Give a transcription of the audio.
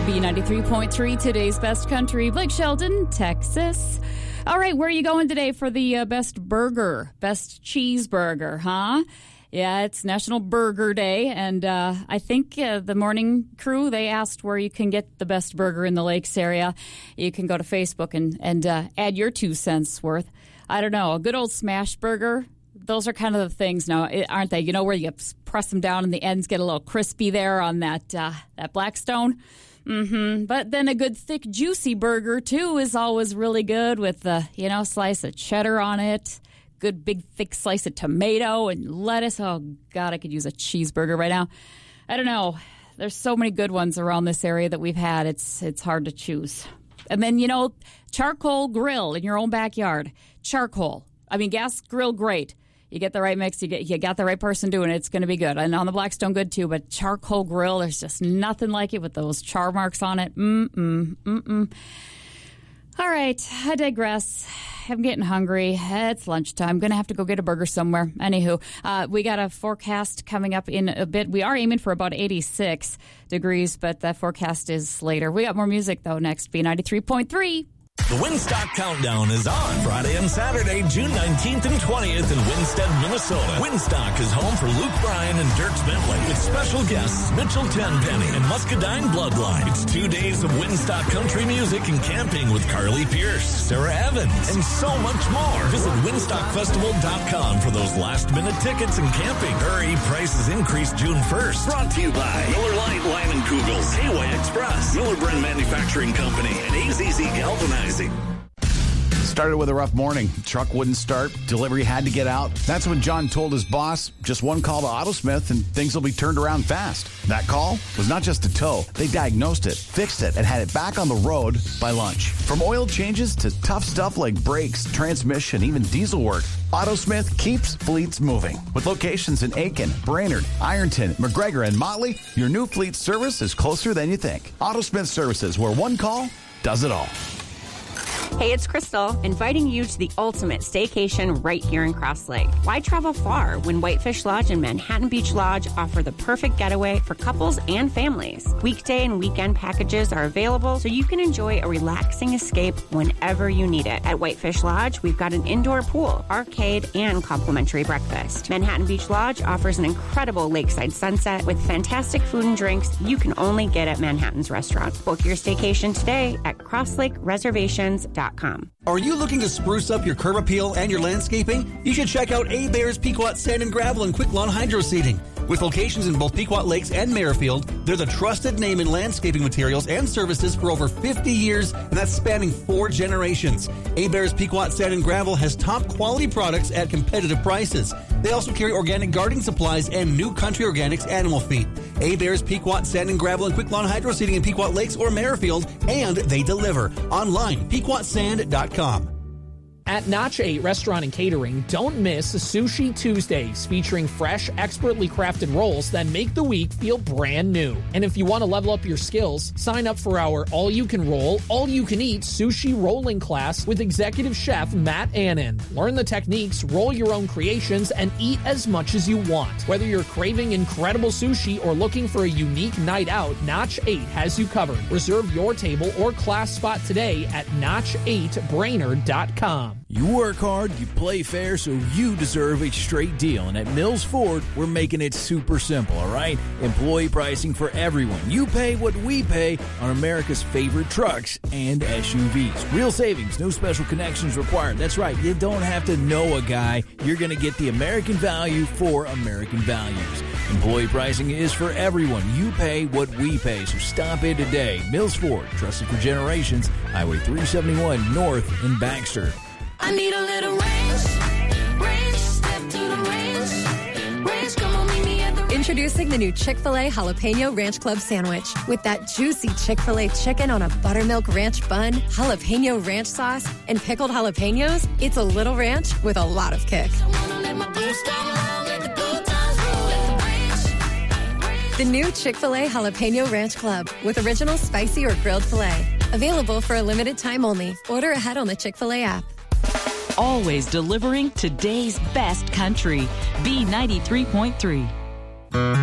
B93.3, today's best country. Blake Shelton, Texas. All right, where are you going today for the best burger, best cheeseburger, huh? Yeah, it's National Burger Day, and I think the morning crew, they asked where you can get the best burger in the Lakes area. You can go to Facebook and add your 2 cents worth. I don't know, a good old smash burger. Those are kind of the things now, aren't they? You know, where you press them down and the ends get a little crispy there on that Blackstone. But then a good, thick, juicy burger, too, is always really good with a, slice of cheddar on it. Good, big, thick slice of tomato and lettuce. Oh, God, I could use a cheeseburger right now. I don't know. There's so many good ones around this area that we've had. It's hard to choose. And then, charcoal grill in your own backyard. Charcoal. I mean, gas grill, great. You get the right mix, you got the right person doing it, it's going to be good. And on the Blackstone, good too, but charcoal grill, there's just nothing like it with those char marks on it. All right, I digress. I'm getting hungry. It's lunchtime. I'm going to have to go get a burger somewhere. Anywho, we got a forecast coming up in a bit. We are aiming for about 86 degrees, but that forecast is later. We got more music, though, next. B93.3. The Winstock Countdown is on Friday and Saturday, June 19th and 20th in Winstead, Minnesota. Winstock is home for Luke Bryan and Dierks Bentley with special guests Mitchell Tenpenny and Muscadine Bloodline. It's 2 days of Winstock country music and camping with Carly Pierce, Sarah Evans, and so much more. Visit WinstockFestival.com for those last-minute tickets and camping. Hurry, prices increase June 1st. Brought to you by Miller Lite, Lyman Kugels, Hayway Express, Miller Brand Manufacturing Company, and AZZ Galvanizing. Started with a rough morning. Truck wouldn't start. Delivery had to get out. That's when John told his boss, just one call to AutoSmith and things will be turned around fast. That call was not just a tow. They diagnosed it, fixed it, and had it back on the road by lunch. From oil changes to tough stuff like brakes, transmission, even diesel work, AutoSmith keeps fleets moving. With locations in Aiken, Brainerd, Ironton, McGregor, and Motley, your new fleet service is closer than you think. AutoSmith Services, where one call does it all. Hey, it's Crystal, inviting you to the ultimate staycation right here in Cross Lake. Why travel far when Whitefish Lodge and Manhattan Beach Lodge offer the perfect getaway for couples and families? Weekday and weekend packages are available so you can enjoy a relaxing escape whenever you need it. At Whitefish Lodge, we've got an indoor pool, arcade, and complimentary breakfast. Manhattan Beach Lodge offers an incredible lakeside sunset with fantastic food and drinks you can only get at Manhattan's restaurant. Book your staycation today at crosslakereservations.com. Are you looking to spruce up your curb appeal and your landscaping? You should check out Hebert's Pequot Sand and Gravel and Quick Lawn Hydro Seeding. With locations in both Pequot Lakes and Merrifield, they're the trusted name in landscaping materials and services for over 50 years, and that's spanning 4 generations. Hebert's Pequot Sand and Gravel has top quality products at competitive prices. They also carry organic gardening supplies and New Country Organics animal feed. Hebert's Pequot Sand and Gravel and Quick Lawn Hydro Seeding in Pequot Lakes or Merrifield, and they deliver. Online, pequotsand.com. At Notch 8 Restaurant and Catering, don't miss Sushi Tuesdays, featuring fresh, expertly crafted rolls that make the week feel brand new. And if you want to level up your skills, sign up for our all-you-can-roll, all-you-can-eat sushi rolling class with executive chef Matt Annan. Learn the techniques, roll your own creations, and eat as much as you want. Whether you're craving incredible sushi or looking for a unique night out, Notch 8 has you covered. Reserve your table or class spot today at notch8brainerd.com. You work hard, you play fair, so you deserve a straight deal. And at Mills Ford, we're making it super simple, all right? Employee pricing for everyone. You pay what we pay on America's favorite trucks and SUVs. Real savings, no special connections required. That's right, you don't have to know a guy. You're going to get the American value for American values. Employee pricing is for everyone. You pay what we pay, so stop in today. Mills Ford, trusted for generations. Highway 371 North in Baxter. I need a little range, step to the range, come on, meet me at the... Introducing the new Chick-fil-A Jalapeno Ranch Club Sandwich. With that juicy Chick-fil-A chicken on a buttermilk ranch bun, jalapeno ranch sauce, and pickled jalapenos, it's a little ranch with a lot of kick. The new Chick-fil-A Jalapeno Ranch Club with original spicy or grilled filet. Available for a limited time only. Order ahead on the Chick-fil-A app. Always delivering today's best country. B93.3.